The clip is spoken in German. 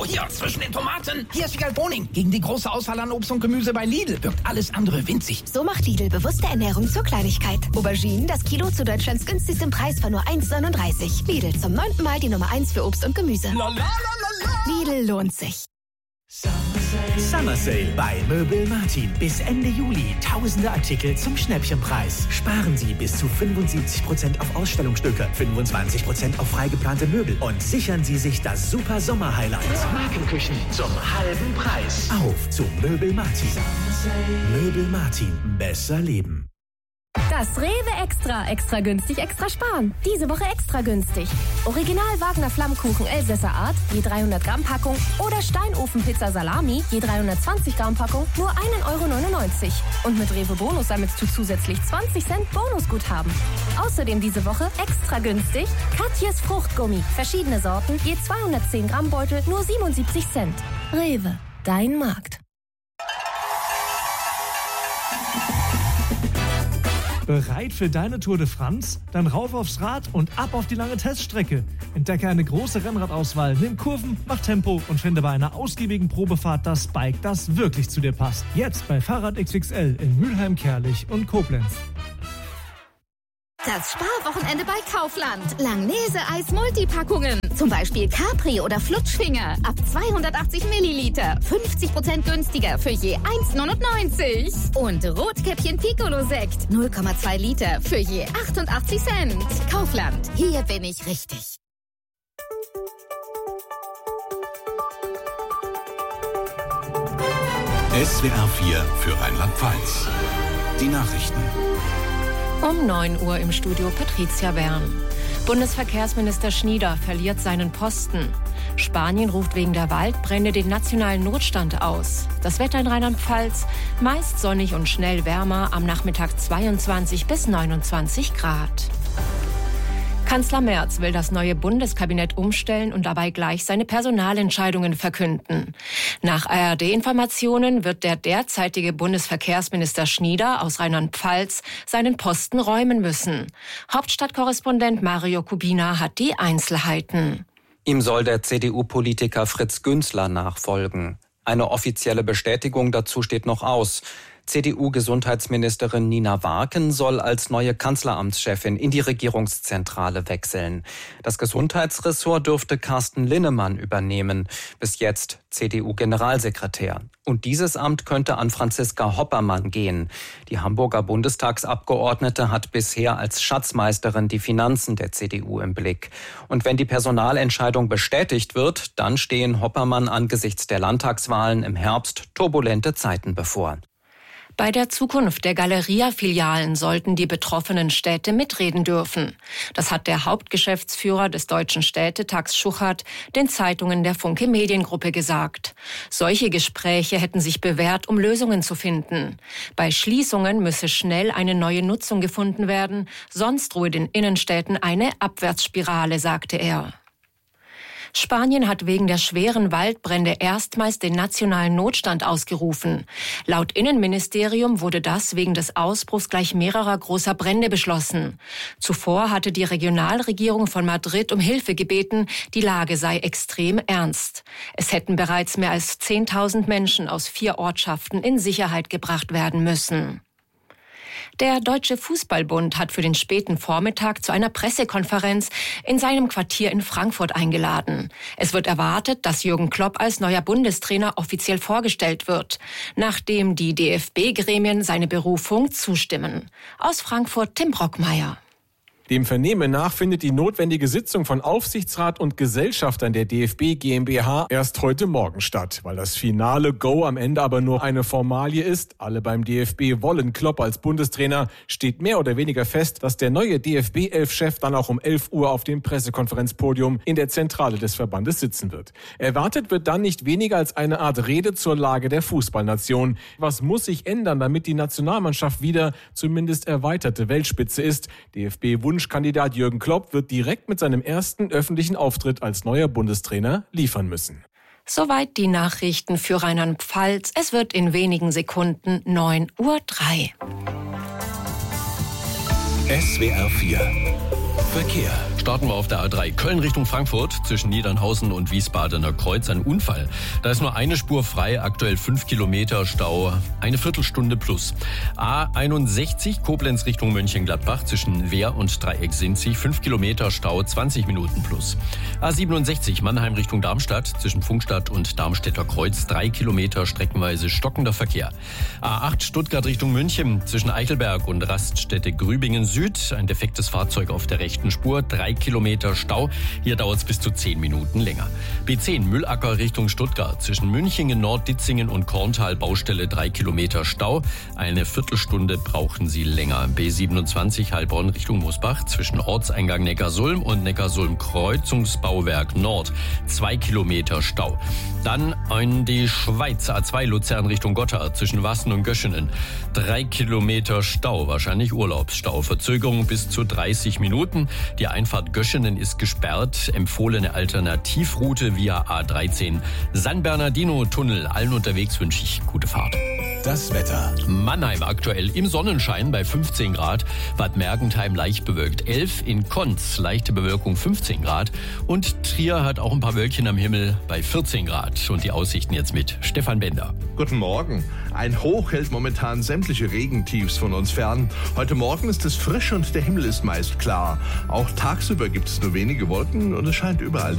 So, hier, zwischen den Tomaten. Hier ist Wiegald Boning. Gegen die große Auswahl an Obst und Gemüse bei Lidl wirkt alles andere winzig. So macht Lidl bewusste Ernährung zur Kleinigkeit. Auberginen, das Kilo zu Deutschlands günstigstem Preis von nur 1,39. Lidl, zum 9. Mal die Nummer 1 für Obst und Gemüse. Lidl lohnt sich. Summer Sale bei Möbel Martin. Bis Ende Juli. Tausende Artikel zum Schnäppchenpreis. Sparen Sie bis zu 75% auf Ausstellungsstücke, 25% auf freigeplante Möbel und sichern Sie sich das super Sommer-Highlight. Markenküchen zum halben Preis. Auf zu Möbel Martin. Möbel Martin. Besser leben. Das Rewe Extra. Extra günstig, extra sparen. Diese Woche extra günstig. Original Wagner Flammkuchen Elsässer Art, je 300 Gramm Packung. Oder Steinofenpizza Salami, je 320 Gramm Packung, nur 1,99 €. Und mit Rewe Bonus sammelst du zusätzlich 20 Cent Bonusguthaben. Außerdem diese Woche extra günstig Katjes Fruchtgummi. Verschiedene Sorten, je 210 Gramm Beutel, nur 77 Cent. Rewe, dein Markt. Bereit für deine Tour de France? Dann rauf aufs Rad und ab auf die lange Teststrecke. Entdecke eine große Rennradauswahl, nimm Kurven, mach Tempo und finde bei einer ausgiebigen Probefahrt das Bike, das wirklich zu dir passt. Jetzt bei Fahrrad XXL in Mülheim, Kerlich und Koblenz. Das Sparwochenende bei Kaufland. Langnese-Eis-Multipackungen. Zum Beispiel Capri oder Flutschfinger. Ab 280 Milliliter. 50% günstiger für je 1,99. Und Rotkäppchen Piccolo-Sekt. 0,2 Liter für je 88 Cent. Kaufland. Hier bin ich richtig. SWR 4 für Rheinland-Pfalz. Die Nachrichten. Um 9 Uhr im Studio Patricia Bern. Bundesverkehrsminister Schnieder verliert seinen Posten. Spanien ruft wegen der Waldbrände den nationalen Notstand aus. Das Wetter in Rheinland-Pfalz meist sonnig und schnell wärmer, am Nachmittag 22 bis 29 Grad. Kanzler Merz will das neue Bundeskabinett umstellen und dabei gleich seine Personalentscheidungen verkünden. Nach ARD-Informationen wird der derzeitige Bundesverkehrsminister Schnieder aus Rheinland-Pfalz seinen Posten räumen müssen. Hauptstadtkorrespondent Mario Kubina hat die Einzelheiten. Ihm soll der CDU-Politiker Fritz Günzler nachfolgen. Eine offizielle Bestätigung dazu steht noch aus. CDU-Gesundheitsministerin Nina Warken soll als neue Kanzleramtschefin in die Regierungszentrale wechseln. Das Gesundheitsressort dürfte Carsten Linnemann übernehmen, bis jetzt CDU-Generalsekretär. Und dieses Amt könnte an Franziska Hoppermann gehen. Die Hamburger Bundestagsabgeordnete hat bisher als Schatzmeisterin die Finanzen der CDU im Blick. Und wenn die Personalentscheidung bestätigt wird, dann stehen Hoppermann angesichts der Landtagswahlen im Herbst turbulente Zeiten bevor. Bei der Zukunft der Galeria-Filialen sollten die betroffenen Städte mitreden dürfen. Das hat der Hauptgeschäftsführer des Deutschen Städtetags Schuchert den Zeitungen der Funke Mediengruppe gesagt. Solche Gespräche hätten sich bewährt, um Lösungen zu finden. Bei Schließungen müsse schnell eine neue Nutzung gefunden werden, sonst drohe den Innenstädten eine Abwärtsspirale, sagte er. Spanien hat wegen der schweren Waldbrände erstmals den nationalen Notstand ausgerufen. Laut Innenministerium wurde das wegen des Ausbruchs gleich mehrerer großer Brände beschlossen. Zuvor hatte die Regionalregierung von Madrid um Hilfe gebeten, die Lage sei extrem ernst. Es hätten bereits mehr als 10.000 Menschen aus 4 Ortschaften in Sicherheit gebracht werden müssen. Der Deutsche Fußballbund hat für den späten Vormittag zu einer Pressekonferenz in seinem Quartier in Frankfurt eingeladen. Es wird erwartet, dass Jürgen Klopp als neuer Bundestrainer offiziell vorgestellt wird, nachdem die DFB-Gremien seine Berufung zustimmen. Aus Frankfurt Tim Brockmeier. Dem Vernehmen nach findet die notwendige Sitzung von Aufsichtsrat und Gesellschaftern der DFB GmbH erst heute Morgen statt. Weil das finale Go am Ende aber nur eine Formalie ist, alle beim DFB wollen Klopp als Bundestrainer, steht mehr oder weniger fest, dass der neue DFB-11-Chef dann auch um 11 Uhr auf dem Pressekonferenzpodium in der Zentrale des Verbandes sitzen wird. Erwartet wird dann nicht weniger als eine Art Rede zur Lage der Fußballnation. Was muss sich ändern, damit die Nationalmannschaft wieder zumindest erweiterte Weltspitze ist? DFB-Wunschkandidat Jürgen Klopp wird direkt mit seinem ersten öffentlichen Auftritt als neuer Bundestrainer liefern müssen. Soweit die Nachrichten für Rheinland-Pfalz. Es wird in wenigen Sekunden 9:03 Uhr. SWR 4 Verkehr. Starten wir auf der A3 Köln Richtung Frankfurt zwischen Niedernhausen und Wiesbadener Kreuz. Ein Unfall. Da ist nur eine Spur frei, aktuell 5 Kilometer Stau, eine Viertelstunde plus. A61 Koblenz Richtung Mönchengladbach zwischen Wehr und Dreieck-Sinzig 5 Kilometer Stau, 20 Minuten plus. A67 Mannheim Richtung Darmstadt zwischen Pfungstadt und Darmstädter Kreuz 3 Kilometer streckenweise stockender Verkehr. A8 Stuttgart Richtung München zwischen Eichelberg und Raststätte Grübingen Süd ein defektes Fahrzeug auf der rechten Spur, 3 Kilometer Stau. Hier dauert es bis zu 10 Minuten länger. B10 Müllacker Richtung Stuttgart zwischen Münchingen, Nord-Ditzingen und Korntal Baustelle 3 Kilometer Stau. Eine Viertelstunde brauchen Sie länger. B27 Heilbronn Richtung Mosbach zwischen Ortseingang Neckarsulm und Neckarsulm Kreuzungsbauwerk Nord 2 Kilometer Stau. Dann in die Schweiz, A2 Luzern Richtung Gotthard zwischen Wassen und Göschenen 3 Kilometer Stau, wahrscheinlich Urlaubsstau. Verzögerung bis zu 30 Minuten. Die Einfahrt Göschenen ist gesperrt. Empfohlene Alternativroute via A13 San Bernardino Tunnel. Allen unterwegs wünsche ich gute Fahrt. Das Wetter. Mannheim aktuell im Sonnenschein bei 15 Grad. Bad Mergentheim leicht bewölkt 11. In Konz leichte Bewölkung 15 Grad. Und Trier hat auch ein paar Wölkchen am Himmel bei 14 Grad. Und die Aussichten jetzt mit Stefan Bender. Guten Morgen. Ein Hoch hält momentan sämtliche Regentiefs von uns fern. Heute Morgen ist es frisch und der Himmel ist meist klar. Auch tagsüber gibt es nur wenige Wolken und es scheint überall